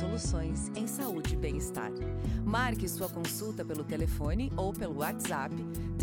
soluções em saúde e bem-estar. Marque sua consulta pelo telefone ou pelo WhatsApp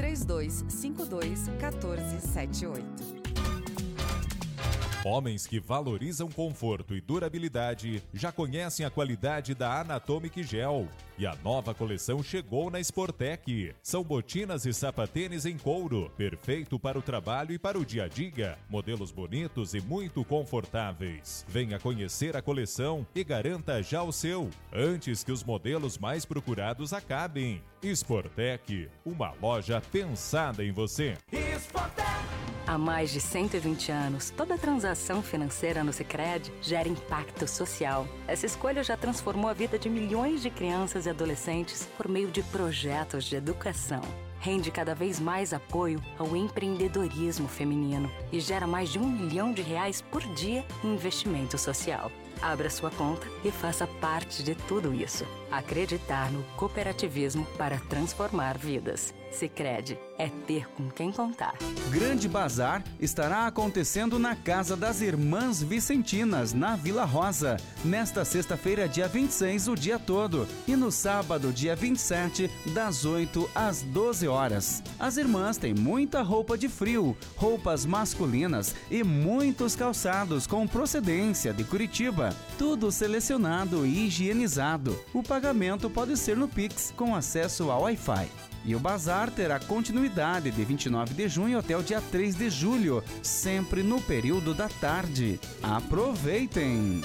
3252-1478. Homens que valorizam conforto e durabilidade já conhecem a qualidade da Anatomic Gel. E a nova coleção chegou na Sportec. São botinas e sapatênis em couro, perfeito para o trabalho e para o dia a dia. Modelos bonitos e muito confortáveis. Venha conhecer a coleção e garanta já o seu, antes que os modelos mais procurados acabem. Sportec, uma loja pensada em você. Há mais de 120 anos, toda transação financeira no Sicredi gera impacto social. Essa escolha já transformou a vida de milhões de crianças e adolescentes por meio de projetos de educação. Rende cada vez mais apoio ao empreendedorismo feminino e gera mais de R$ 1 milhão por dia em investimento social. Abra sua conta e faça parte de tudo isso. Acreditar no cooperativismo para transformar vidas. Sicredi é ter com quem contar. Grande Bazar estará acontecendo na Casa das Irmãs Vicentinas, na Vila Rosa, nesta sexta-feira, dia 26, o dia todo, e no sábado, dia 27, das 8 às 12 horas. As irmãs têm muita roupa de frio, roupas masculinas e muitos calçados com procedência de Curitiba. Tudo selecionado e higienizado. O pagamento pode ser no Pix, com acesso ao Wi-Fi. E o bazar terá continuidade de 29 de junho até o dia 3 de julho, sempre no período da tarde. Aproveitem!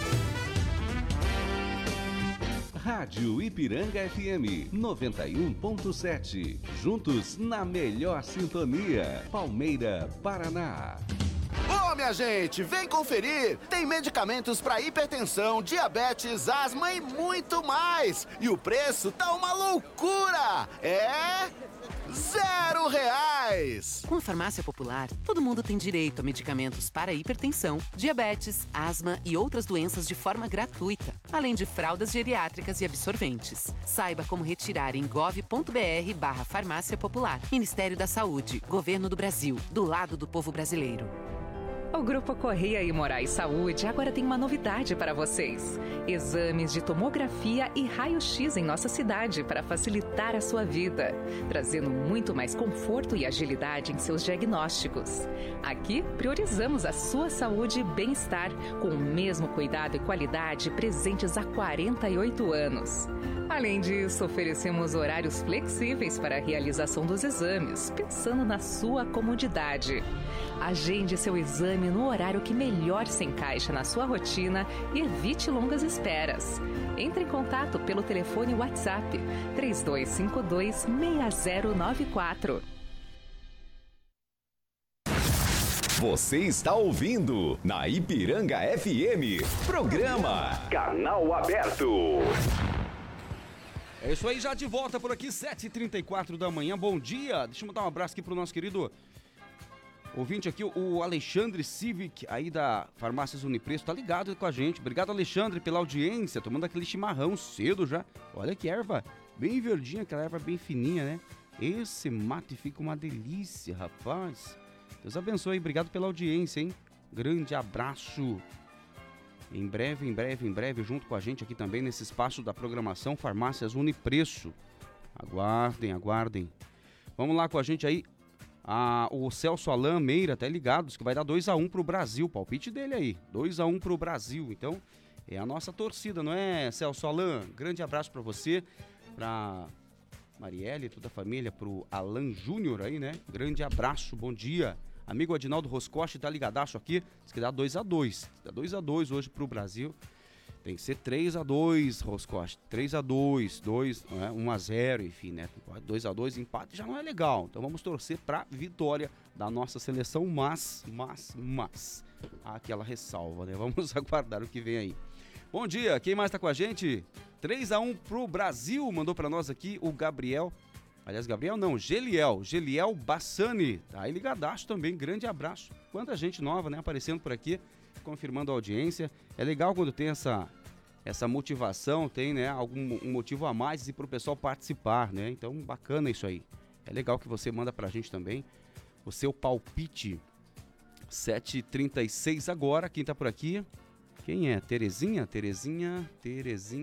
Rádio Ipiranga FM 91.7. Juntos na melhor sintonia. Palmeira, Paraná. Ô, minha gente, vem conferir! Tem medicamentos para hipertensão, diabetes, asma e muito mais! E o preço tá uma loucura! É... R$0! Com a Farmácia Popular, todo mundo tem direito a medicamentos para hipertensão, diabetes, asma e outras doenças de forma gratuita, além de fraldas geriátricas e absorventes. Saiba como retirar em gov.br/Farmácia Popular. Ministério da Saúde, Governo do Brasil, do lado do povo brasileiro. O Grupo Correia e Moraes Saúde agora tem uma novidade para vocês. Exames de tomografia e raio-x em nossa cidade para facilitar a sua vida, trazendo muito mais conforto e agilidade em seus diagnósticos. Aqui, priorizamos a sua saúde e bem-estar, com o mesmo cuidado e qualidade presentes há 48 anos. Além disso, oferecemos horários flexíveis para a realização dos exames, pensando na sua comodidade. Agende seu exame no horário que melhor se encaixa na sua rotina e evite longas esperas. Entre em contato pelo telefone WhatsApp 3252-6094. Você está ouvindo na Ipiranga FM, programa Canal Aberto. É isso aí, já de volta por aqui, 7h34 da manhã, bom dia. Deixa eu mandar um abraço aqui pro nosso querido ouvinte aqui, o Alexandre Civic, aí da Farmácias Unipreço, tá ligado com a gente. Obrigado, Alexandre, pela audiência, tomando aquele chimarrão cedo já. Olha que erva bem verdinha, aquela erva bem fininha, né? Esse mate fica uma delícia, rapaz. Deus abençoe, obrigado pela audiência, hein? Grande abraço. Em breve, junto com a gente aqui também nesse espaço da programação Farmácias Unipreço. Aguardem. Vamos lá com a gente aí, o Celso Alain Meira, até ligados, que vai dar 2-1 pro Brasil, palpite dele aí, 2-1 pro Brasil. Então, é a nossa torcida, não é, Celso Alain? Grande abraço pra você, pra Marielle, toda a família, pro Alan Júnior aí, né? Grande abraço, bom dia. Amigo Adinaldo Roscoche tá ligadaço aqui, diz que dá 2-2. Dá 2-2 hoje pro Brasil. Tem que ser 3-2, Roscoche. 3-2, 1-0, enfim, né? 2-2, empate já não é legal. Então vamos torcer pra vitória da nossa seleção, mas há aquela ressalva, né? Vamos aguardar o que vem aí. Bom dia, quem mais tá com a gente? 3-1 pro Brasil, mandou pra nós aqui o Gabriel. Aliás, Gabriel não, Geliel Bassani, tá aí ligadaço também, grande abraço. Quanta gente nova, né, aparecendo por aqui, confirmando a audiência. É legal quando tem essa motivação, tem, né, um motivo a mais e pro pessoal participar, né, então bacana isso aí. É legal que você manda pra gente também o seu palpite. 7h36 agora, quem tá por aqui? Quem é? Terezinha?